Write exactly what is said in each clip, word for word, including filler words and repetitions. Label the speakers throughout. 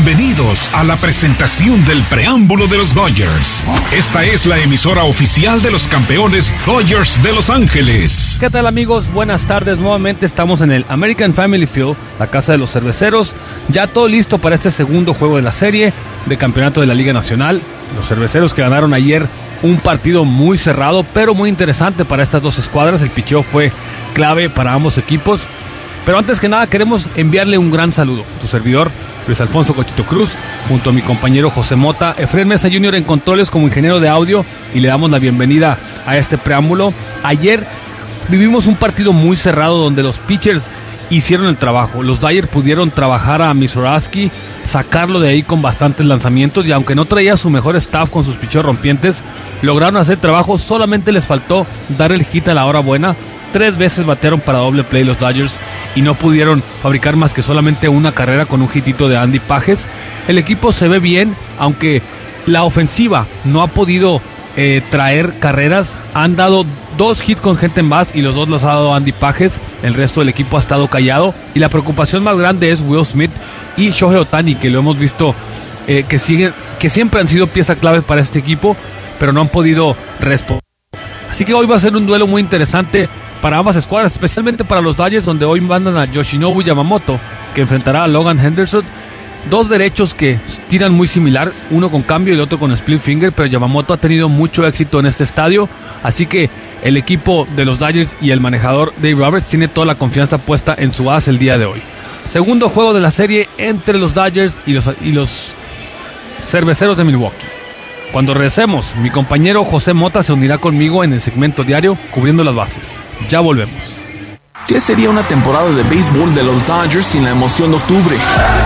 Speaker 1: Bienvenidos a la presentación del preámbulo de los Dodgers. Esta es la emisora oficial de los campeones Dodgers de Los Ángeles.
Speaker 2: ¿Qué tal, amigos? Buenas tardes. Nuevamente estamos en el American Family Field, la casa de los cerveceros. Ya todo listo para este segundo juego de la serie de campeonato de la Liga Nacional. Los cerveceros que ganaron ayer un partido muy cerrado, pero muy interesante para estas dos escuadras. El picheo fue clave para ambos equipos. Pero antes que nada queremos enviarle un gran saludo. Tu servidor, Luis Alfonso Cochito Cruz, junto a mi compañero José Mota, Efraín Mesa junior en controles como ingeniero de audio, y le damos la bienvenida a este preámbulo. Ayer vivimos un partido muy cerrado donde los pitchers hicieron el trabajo. Los Dodgers pudieron trabajar a Mizorowski, sacarlo de ahí con bastantes lanzamientos, y aunque no traía su mejor staff con sus picheos rompientes, lograron hacer trabajo. Solamente les faltó dar el hit a la hora buena. Tres veces batearon para doble play los Dodgers y no pudieron fabricar más que solamente una carrera con un hitito de Andy Pages. El equipo se ve bien, aunque la ofensiva no ha podido eh, traer carreras. Han dado dos hits con gente en base y los dos los ha dado Andy Pages. El resto del equipo ha estado callado, y la preocupación más grande es Will Smith y Shohei Ohtani, que lo hemos visto eh, que siguen, que siempre han sido pieza clave para este equipo, pero no han podido responder. Así que hoy va a ser un duelo muy interesante para ambas escuadras, especialmente para los Dodgers, donde hoy mandan a Yoshinobu Yamamoto, que enfrentará a Logan Henderson. Dos derechos que tiran muy similar, uno con cambio y el otro con split finger, pero Yamamoto ha tenido mucho éxito en este estadio, así que el equipo de los Dodgers y el manejador Dave Roberts tiene toda la confianza puesta en su as el día de hoy. Segundo juego de la serie entre los Dodgers y los, y los cerveceros de Milwaukee. Cuando regresemos, mi compañero José Mota se unirá conmigo en el segmento diario Cubriendo las Bases. Ya volvemos.
Speaker 3: ¿Qué sería una temporada de béisbol de los Dodgers sin la emoción de octubre?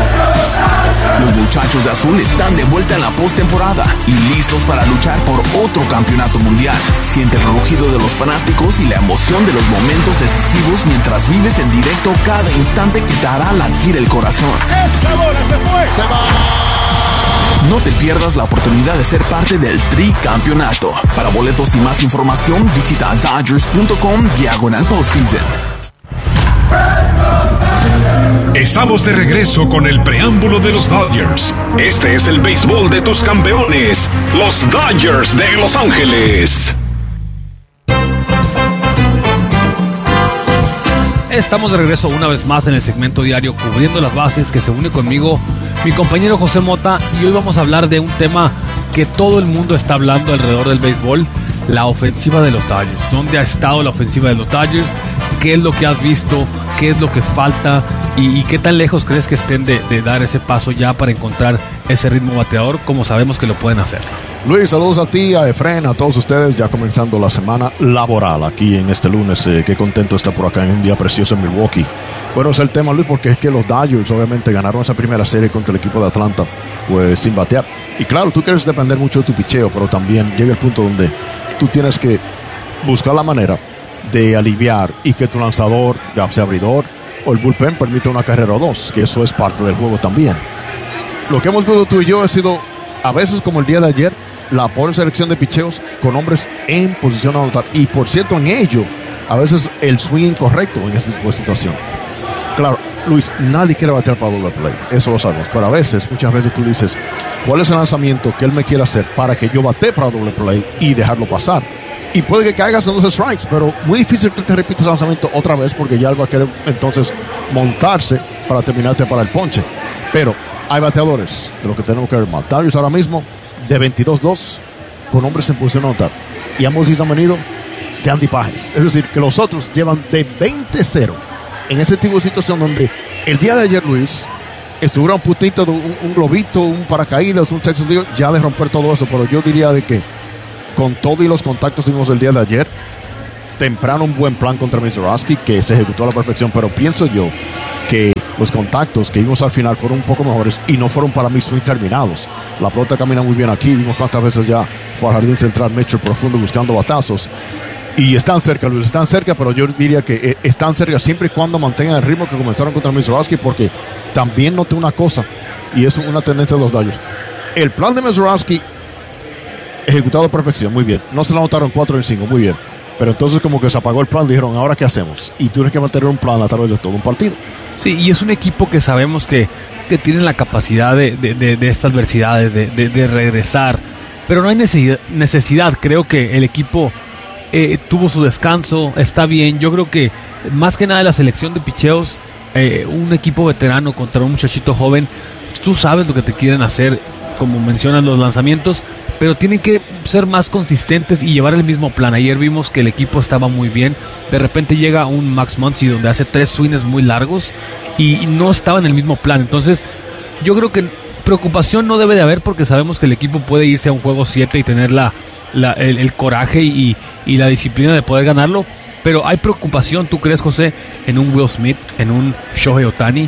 Speaker 3: Los muchachos de azul están de vuelta en la postemporada y listos para luchar por otro campeonato mundial. Siente el rugido de los fanáticos y la emoción de los momentos decisivos mientras vives en directo cada instante que te hará latir el corazón.
Speaker 4: ¡Esta bola se fue! ¡Se va!
Speaker 3: No te pierdas la oportunidad de ser parte del tricampeonato. Para boletos y más información, visita Dodgers punto com diagonal postseason.
Speaker 1: Estamos de regreso con el preámbulo de los Dodgers. Este es el béisbol de tus campeones, los Dodgers de Los Ángeles.
Speaker 2: Estamos de regreso una vez más en el segmento diario Cubriendo las Bases, que se une conmigo mi compañero José Mota, y hoy vamos a hablar de un tema que todo el mundo está hablando alrededor del béisbol: la ofensiva de los Dodgers. ¿Dónde ha estado la ofensiva de los Dodgers? ¿Qué es lo que has visto? ¿Qué es lo que falta? ¿Y, y qué tan lejos crees que estén de, de dar ese paso ya para encontrar ese ritmo bateador, como sabemos que lo pueden hacer?
Speaker 5: Luis, saludos a ti, a Efraín, a todos ustedes, ya comenzando la semana laboral aquí en este lunes. Eh, qué contento estar por acá en un día precioso en Milwaukee. Bueno, es el tema, Luis, porque es que los Dodgers obviamente ganaron esa primera serie contra el equipo de Atlanta, pues sin batear. Y claro, tú quieres depender mucho de tu picheo, pero también llega el punto donde tú tienes que buscar la manera de aliviar y que tu lanzador, ya sea abridor o el bullpen, permita una carrera o dos, que eso es parte del juego también. Lo que hemos visto tú y yo ha sido, a veces como el día de ayer, la pobre selección de picheos con hombres en posición a anotar, y por cierto en ello a veces el swing incorrecto en este tipo de situación. Claro, Luis, nadie quiere batear para doble play, eso lo sabemos, pero a veces, muchas veces tú dices, ¿cuál es el lanzamiento que él me quiere hacer para que yo batee para doble play y dejarlo pasar? Y puede que caigas en dos strikes, pero muy difícil que te repitas el lanzamiento otra vez, porque ya él va a querer entonces montarse para terminarte para el ponche. Pero hay bateadores de lo que tenemos que ver más. Dodgers ahora mismo de veintidós dos con hombres en posición a anotar, y ambos han venido de Andy Pages. Es decir, que los otros llevan de veinte cero en ese tipo de situación donde el día de ayer, Luis, estuviera un putito, un, un globito, un paracaídas, un Texas Deer, ya de romper todo eso. Pero yo diría de que con todo y los contactos que vimos el día de ayer, temprano un buen plan contra Mizorowski que se ejecutó a la perfección, pero pienso yo que los contactos que vimos al final fueron un poco mejores y no fueron para mí swing terminados. La pelota camina muy bien aquí, vimos cuántas veces ya fue al jardín central Mitchell profundo buscando batazos, y están cerca, Luis, están cerca, pero yo diría que eh, están cerca siempre y cuando mantengan el ritmo que comenzaron contra Mizorowski, porque también noté una cosa, y es una tendencia de los Dodgers. El plan de Mizorowski ejecutado a perfección, muy bien, no se lo anotaron cuatro en cinco, muy bien, pero entonces como que se apagó el plan, dijeron, ¿ahora qué hacemos? Y tienes que mantener un plan a través de todo un partido.
Speaker 2: Sí, y es un equipo que sabemos que que tienen la capacidad de, de, de, de estas adversidades, de, de, de regresar, pero no hay necesidad, necesidad. Creo que el equipo eh, tuvo su descanso, está bien. Yo creo que más que nada la selección de picheos, eh, un equipo veterano contra un muchachito joven, tú sabes lo que te quieren hacer, como mencionan los lanzamientos, pero tienen que ser más consistentes y llevar el mismo plan. Ayer vimos que el equipo estaba muy bien. De repente llega un Max Muncy donde hace tres swings muy largos y no estaba en el mismo plan. Entonces, yo creo que preocupación no debe de haber, porque sabemos que el equipo puede irse a un juego siete y tener la, la, el, el coraje y, y la disciplina de poder ganarlo. Pero hay preocupación, ¿tú crees, José, en un Will Smith, en un Shohei Ohtani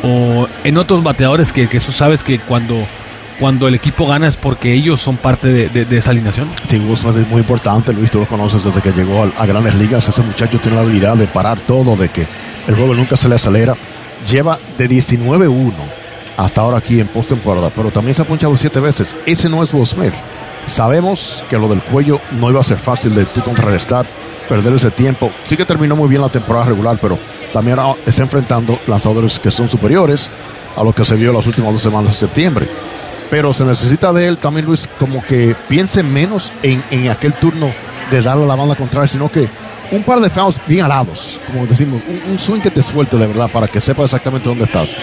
Speaker 2: o en otros bateadores que, que tú sabes que cuando... cuando el equipo gana es porque ellos son parte de, de, de esa alineación?
Speaker 5: Sí, Guzmán es muy importante, Luis, tú lo conoces desde que llegó a, a Grandes Ligas. Ese muchacho tiene la habilidad de parar todo, de que el juego nunca se le acelera. Lleva de diecinueve uno hasta ahora aquí en postemporada, pero también se ha punchado siete veces. Ese no es Will Smith. Sabemos que lo del cuello no iba a ser fácil de tú contrarrestar, perder ese tiempo. Sí que terminó muy bien la temporada regular, pero también está enfrentando lanzadores que son superiores a lo que se vio las últimas dos semanas de septiembre. Pero se necesita de él también, Luis, como que piense menos en, en aquel turno de darle a la banda contraria, sino que un par de fouls bien alados, como decimos, un, un swing que te suelte de verdad para que sepa exactamente dónde estás.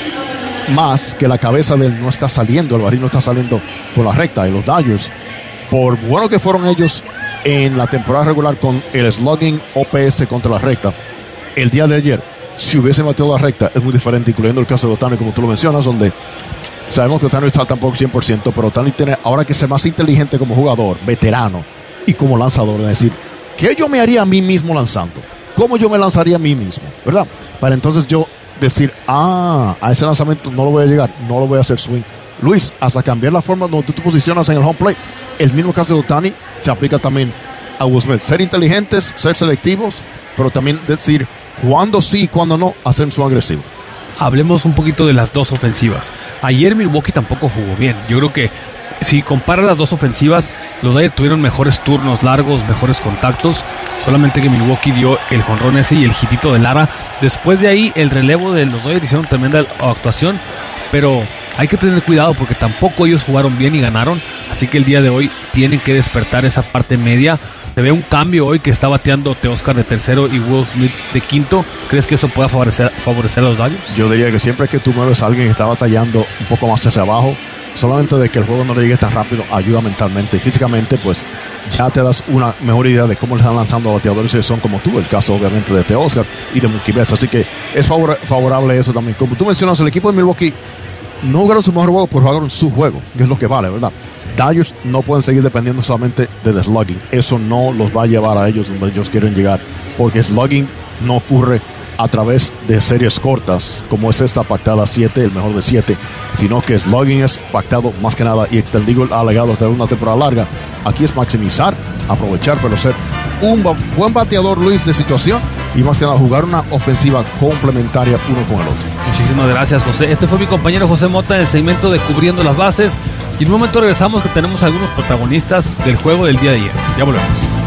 Speaker 5: Más que la cabeza de él no está saliendo, el barril no está saliendo por la recta. Y los Dodgers, por bueno que fueron ellos en la temporada regular con el slugging O P S contra la recta, el día de ayer, si hubiese batido la recta, es muy diferente, incluyendo el caso de Ohtani, como tú lo mencionas, donde sabemos que Ohtani está tampoco cien por ciento, pero Ohtani tiene ahora que ser más inteligente como jugador, veterano y como lanzador. Es decir, ¿qué yo me haría a mí mismo lanzando? ¿Cómo yo me lanzaría a mí mismo? ¿Verdad? Para entonces yo decir, ah, a ese lanzamiento no lo voy a llegar, no lo voy a hacer swing. Luis, hasta cambiar la forma donde tú te posicionas en el home plate. El mismo caso de Ohtani se aplica también a Will Smith. Ser inteligentes, ser selectivos, pero también decir cuándo sí y cuándo no, hacer un swing agresivo.
Speaker 2: Hablemos un poquito de las dos ofensivas. Ayer Milwaukee tampoco jugó bien. Yo creo que si compara las dos ofensivas, los Dodgers tuvieron mejores turnos largos, mejores contactos. Solamente que Milwaukee dio el jonrón ese y el hitito de Lara. Después de ahí, el relevo de los Dodgers hicieron tremenda actuación. Pero hay que tener cuidado porque tampoco ellos jugaron bien y ganaron. Así que el día de hoy tienen que despertar esa parte media. Se ve un cambio hoy que está bateando Teoscar de tercero y Will Smith de quinto. ¿Crees que eso pueda favorecer, favorecer a los Dodgers?
Speaker 5: Yo diría que siempre que tú mueves a alguien que está batallando un poco más hacia abajo, solamente de que el juego no le llegue tan rápido, ayuda mentalmente y físicamente, pues ya te das una mejor idea de cómo le están lanzando a bateadores que son como tú, el caso obviamente de Teoscar y de Mookie Betts. Así que es favor, favorable eso también. Como tú mencionas, el equipo de Milwaukee no jugaron su mejor juego, pero jugaron su juego, que es lo que vale, ¿verdad? Dodgers no pueden seguir dependiendo solamente de slugging. Eso no los va a llevar a ellos donde ellos quieren llegar, porque slugging no ocurre a través de series cortas, como es esta pactada siete, el mejor de siete, sino que slugging es pactado más que nada y extendido alegado hasta una temporada larga. Aquí es maximizar, aprovechar, pero ser un buen bateador, Luis, de situación y más que nada jugar una ofensiva complementaria uno con el otro.
Speaker 2: Muchísimas gracias, José. Este fue mi compañero José Mota en el segmento de Cubriendo las Bases. Y en un momento regresamos que tenemos algunos protagonistas del juego del día de ayer. Ya volvemos.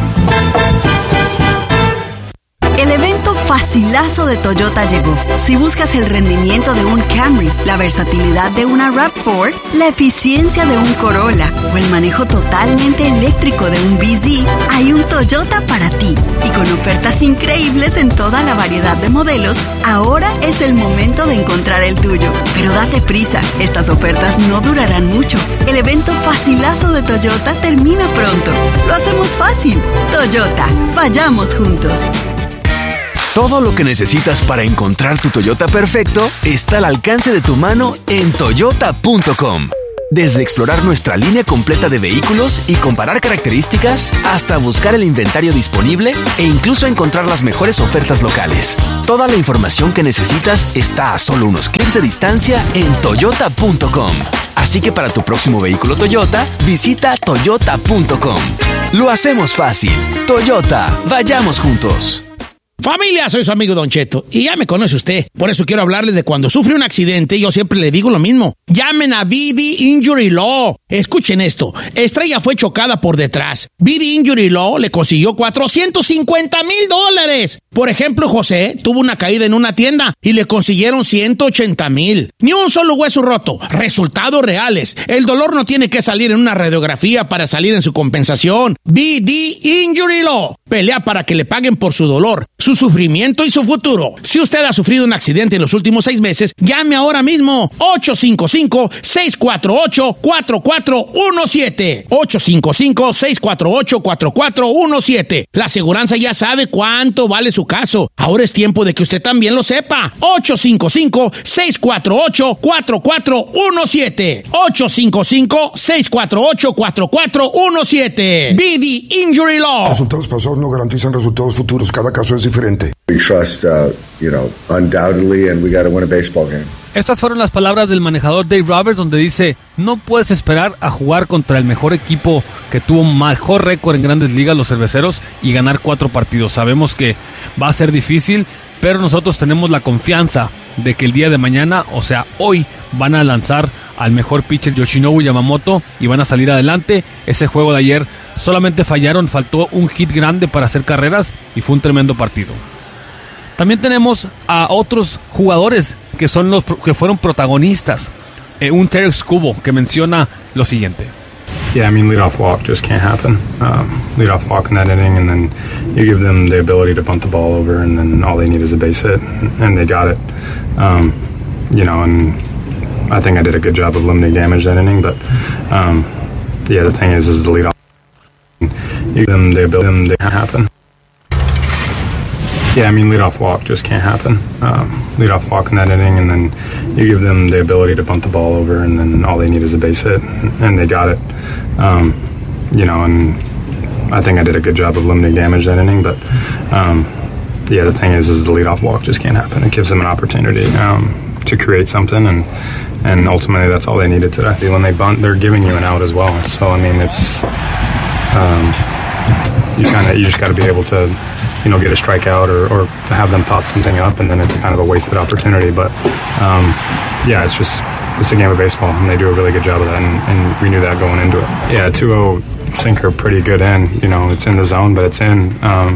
Speaker 6: El evento facilazo de Toyota llegó. Si buscas el rendimiento de un Camry, la versatilidad de una RAV cuatro, la eficiencia de un Corolla o el manejo totalmente eléctrico de un B Z, hay un Toyota para ti. Y con ofertas increíbles en toda la variedad de modelos, ahora es el momento de encontrar el tuyo. Pero date prisa, estas ofertas no durarán mucho. El evento facilazo de Toyota termina pronto. Lo hacemos fácil. Toyota, vayamos juntos.
Speaker 7: Todo lo que necesitas para encontrar tu Toyota perfecto está al alcance de tu mano en toyota punto com. Desde explorar nuestra línea completa de vehículos y comparar características, hasta buscar el inventario disponible e incluso encontrar las mejores ofertas locales. Toda la información que necesitas está a solo unos clics de distancia en toyota punto com. Así que para tu próximo vehículo Toyota, visita toyota punto com. Lo hacemos fácil. Toyota, vayamos juntos.
Speaker 8: Familia, soy su amigo Don Cheto y ya me conoce usted. Por eso quiero hablarles de cuando sufre un accidente. Yo siempre le digo lo mismo. Llamen a B D Injury Law. Escuchen esto. Estrella fue chocada por detrás. B D Injury Law le consiguió cuatrocientos cincuenta mil dólares. Por ejemplo, José tuvo una caída en una tienda y le consiguieron ciento ochenta mil. Ni un solo hueso roto. Resultados reales. El dolor no tiene que salir en una radiografía para salir en su compensación. B D Injury Law. Pelea para que le paguen por su dolor, su sufrimiento y su futuro. Si usted ha sufrido un accidente en los últimos seis meses, llame ahora mismo. ocho cinco cinco, seis cuatro ocho, cuatro cuatro uno siete. ocho cinco cinco, seis cuatro ocho, cuatro cuatro uno siete. La aseguranza ya sabe cuánto vale su caso. Ahora es tiempo de que usted también lo sepa. ocho cinco cinco, seis cuatro ocho, cuatro cuatro uno siete. ocho cinco cinco, seis cuatro ocho, cuatro cuatro uno siete. B D Injury Law.
Speaker 9: Resultados pasados no garantizan resultados futuros. Cada caso es diferente.
Speaker 10: We trust, uh, you know, undoubtedly, and we got to win a baseball game.
Speaker 2: Estas fueron las palabras del manejador Dave Roberts, donde dice: no puedes esperar a jugar contra el mejor equipo que tuvo mejor récord en Grandes Ligas, los Cerveceros, y ganar cuatro partidos. Sabemos que va a ser difícil, pero nosotros tenemos la confianza de que el día de mañana, o sea, hoy, van a lanzar al mejor pitcher Yoshinobu Yamamoto y van a salir adelante. Ese juego de ayer solamente fallaron, faltó un hit grande para hacer carreras y fue un tremendo partido. También tenemos a otros jugadores que son los que fueron protagonistas. Eh, un Terex Kubo que menciona lo siguiente.
Speaker 11: Yeah, I mean, leadoff walk just can't happen. Um, leadoff walk in that inning, and then you give them the ability to bunt the ball over, and then all they need is a base hit, and they got it. Um, you know, and I think I did a good job of limiting damage that inning, but um, yeah, the thing is, is the leadoff. You give them the ability, them they can't happen. Yeah, I mean, leadoff walk just can't happen. Um, leadoff walk in that inning, and then you give them the ability to bunt the ball over, and then all they need is a base hit, and they got it. Um, you know, and I think I did a good job of limiting damage that inning, but um, yeah, the thing is, is the leadoff walk just can't happen. It gives them an opportunity um, to create something, and and ultimately that's all they needed today. When they bunt, they're giving you an out as well. So I mean, it's um, you kind of you just got to be able to, you know, get a strikeout or, or have them pop something up, and then it's kind of a wasted opportunity. But um, yeah, it's just it's a game of baseball, and they do a really good job of that, and, and we knew that going into it. Yeah, two oh sinker, pretty good in. You know, it's in the zone, but it's in. Um,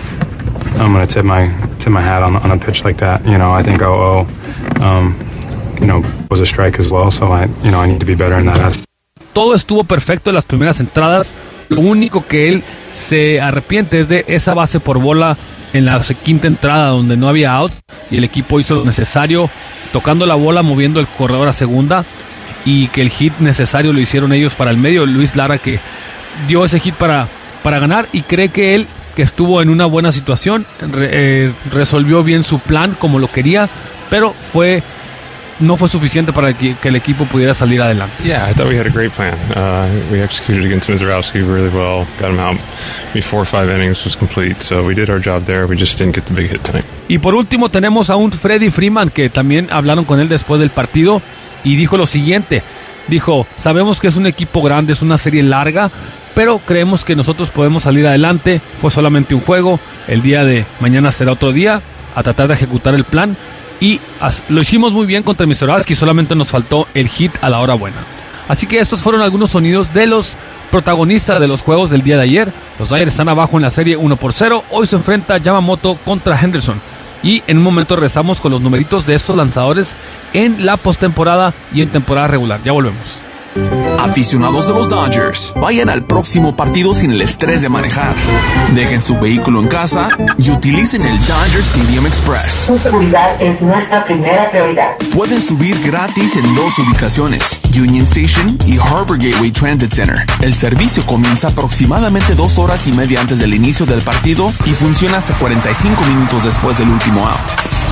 Speaker 11: I'm gonna tip my tip my hat on on a pitch like that. You know, I think oh oh, um, you know, was a strike as well. So I, you know, I need to be better in that aspect.
Speaker 2: Todo estuvo perfecto en las primeras entradas. Lo único que él se arrepiente es de esa base por bola en la quinta entrada donde no había out y el equipo hizo lo necesario tocando la bola, moviendo el corredor a segunda, y que el hit necesario lo hicieron ellos para el medio. Luis Lara, que dio ese hit para, para ganar, y cree que él, que estuvo en una buena situación, re, eh, resolvió bien su plan como lo quería, pero fue no fue suficiente para que, que el equipo pudiera salir adelante.
Speaker 12: Yeah, I thought we had a great plan. Uh, we executed against Mizorowski really well. Got him out before five innings was complete. So we did our job there. We just didn't get the big hit tonight.
Speaker 2: Y por último tenemos a un Freddie Freeman que también hablaron con él después del partido y dijo lo siguiente. Dijo: sabemos que es un equipo grande, es una serie larga, pero creemos que nosotros podemos salir adelante. Fue solamente un juego. El día de mañana será otro día, a tratar de ejecutar el plan. Y lo hicimos muy bien contra Mizorowski, solamente nos faltó el hit a la hora buena. Así que estos fueron algunos sonidos de los protagonistas de los juegos del día de ayer. Los Dodgers están abajo en la serie uno por cero. Hoy se enfrenta Yamamoto contra Henderson. Y en un momento regresamos con los numeritos de estos lanzadores en la postemporada y en temporada regular. Ya volvemos.
Speaker 3: Aficionados de los Dodgers, vayan al próximo partido sin el estrés de manejar. Dejen su vehículo en casa y utilicen el Dodger Stadium Express.
Speaker 13: Su seguridad es nuestra primera prioridad.
Speaker 3: Pueden subir gratis en dos ubicaciones, Union Station y Harbor Gateway Transit Center. El servicio comienza aproximadamente dos horas y media antes del inicio del partido y funciona hasta cuarenta y cinco minutos después del último out.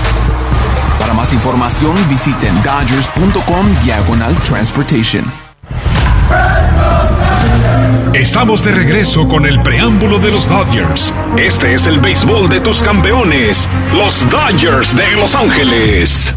Speaker 3: Para más información, visiten dodgers punto com diagonal transportation.
Speaker 1: Estamos de regreso con el preámbulo de los Dodgers. Este es el béisbol de tus campeones, los Dodgers de Los Ángeles.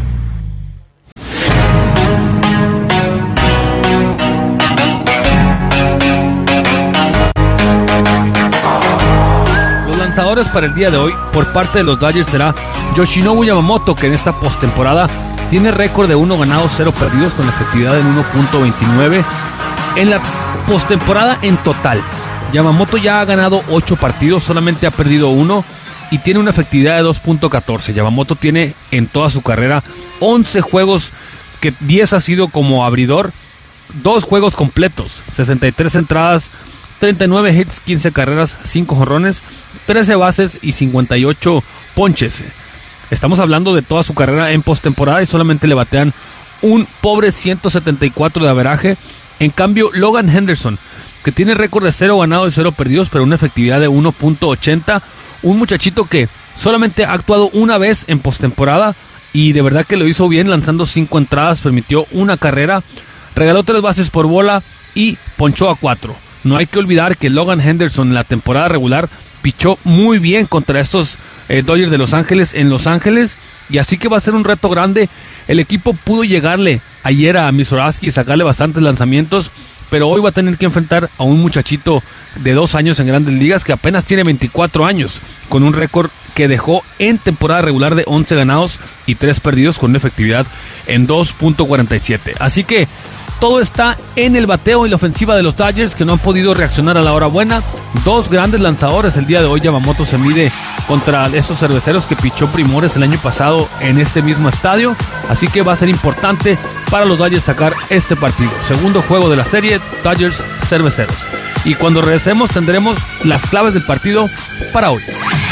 Speaker 2: lanzadores para el día de hoy por parte de los Dodgers será Yoshinobu Yamamoto, que en esta postemporada tiene récord de uno ganado, cero perdidos, con efectividad en uno punto veintinueve. En la postemporada en total, Yamamoto ya ha ganado ocho partidos, solamente ha perdido uno y tiene una efectividad de dos punto catorce. Yamamoto tiene en toda su carrera once juegos, que diez ha sido como abridor, dos juegos completos, sesenta y tres entradas, treinta y nueve hits, quince carreras, cinco jonrones, trece bases y cincuenta y ocho ponches. Estamos hablando de toda su carrera en postemporada y solamente le batean un pobre ciento setenta y cuatro de averaje. En cambio, Logan Henderson, que tiene récord de cero ganados y cero perdidos, pero una efectividad de uno punto ochenta, un muchachito que solamente ha actuado una vez en postemporada y de verdad que lo hizo bien, lanzando cinco entradas, permitió una carrera, regaló tres bases por bola y ponchó a cuatro. No hay que olvidar que Logan Henderson en la temporada regular pichó muy bien contra estos eh, Dodgers de Los Ángeles en Los Ángeles, y así que va a ser un reto grande. El equipo pudo llegarle ayer a Mizoraski y sacarle bastantes lanzamientos, pero hoy va a tener que enfrentar a un muchachito de dos años en Grandes Ligas que apenas tiene veinticuatro años, con un récord que dejó en temporada regular de once ganados y tres perdidos, con una efectividad en dos punto cuarenta y siete. Así que todo está en el bateo y la ofensiva de los Dodgers, que no han podido reaccionar a la hora buena. Dos grandes lanzadores el día de hoy. Yamamoto se mide contra estos cerveceros que pichó primores el año pasado en este mismo estadio. Así que va a ser importante para los Dodgers sacar este partido. Segundo juego de la serie, Dodgers cerveceros. Y cuando regresemos tendremos las claves del partido para hoy.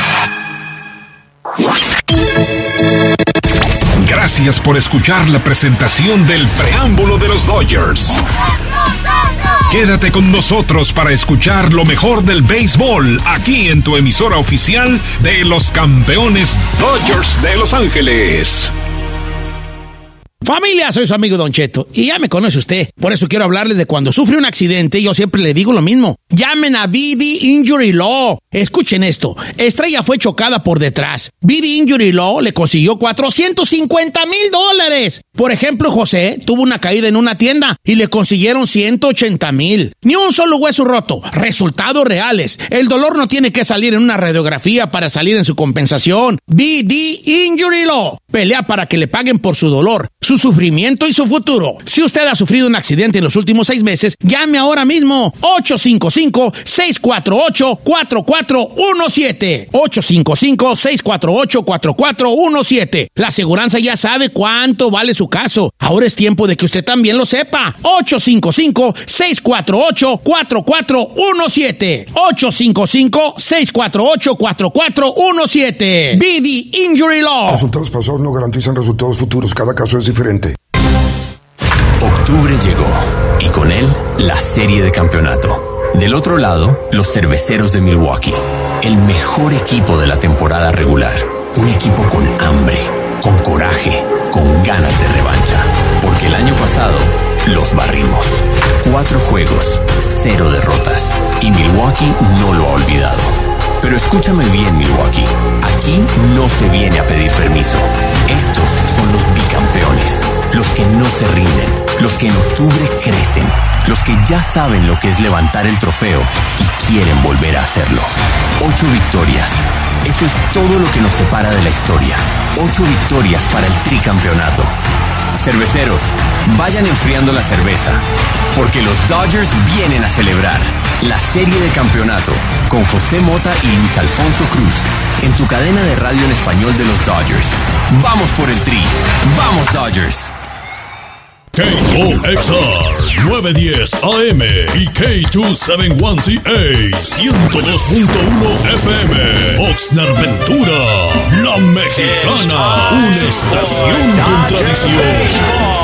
Speaker 1: Gracias por escuchar la presentación del preámbulo de los Dodgers. Quédate con nosotros para escuchar lo mejor del béisbol aquí en tu emisora oficial de los campeones Dodgers de Los Ángeles.
Speaker 8: Familia, soy su amigo Don Cheto y ya me conoce usted. Por eso quiero hablarles de cuando sufre un accidente. Yo siempre le digo lo mismo. Llamen a B D Injury Law. Escuchen esto. Estrella fue chocada por detrás. B D Injury Law le consiguió cuatrocientos cincuenta mil dólares. Por ejemplo, José tuvo una caída en una tienda y le consiguieron ciento ochenta mil. Ni un solo hueso roto. Resultados reales. El dolor no tiene que salir en una radiografía para salir en su compensación. B D Injury Law. Pelea para que le paguen por su dolor, su sufrimiento y su futuro. Si usted ha sufrido un accidente en los últimos seis meses, llame ahora mismo. ocho cinco cinco, seis cuatro ocho, cuatro cuatro uno siete. ocho cinco cinco, seis cuatro ocho, cuatro cuatro uno siete. La aseguranza ya sabe cuánto vale su caso. Ahora es tiempo de que usted también lo sepa. ocho cinco cinco, seis cuatro ocho, cuatro cuatro uno siete. ocho cinco cinco, seis cuatro ocho, cuatro cuatro uno siete. B D Injury Law.
Speaker 9: Resultados pasados no garantizan resultados futuros. Cada caso es diferente.
Speaker 14: Octubre llegó y con él la serie de campeonato. Del otro lado, los cerveceros de Milwaukee, el mejor equipo de la temporada regular. Un equipo con hambre, con coraje, con ganas de revancha. Porque el año pasado los barrimos. Cuatro juegos, cero derrotas. Y Milwaukee no lo ha olvidado. Pero escúchame bien, Milwaukee. Aquí no se viene a pedir permiso. Estos son los bicampeones. Los que no se rinden. Los que en octubre crecen. Los que ya saben lo que es levantar el trofeo y quieren volver a hacerlo. Ocho victorias. Eso es todo lo que nos separa de la historia. Ocho victorias para el tricampeonato. Cerveceros, vayan enfriando la cerveza, porque los Dodgers vienen a celebrar la serie de campeonato con José Mota y Luis Alfonso Cruz en tu cadena de radio en español de los Dodgers. ¡Vamos por el tri! ¡Vamos, Dodgers!
Speaker 15: K O X R nueve diez A M y K doscientos setenta y uno C A ciento dos punto uno F M. Oxnard Ventura, La Mexicana, una estación con tradición.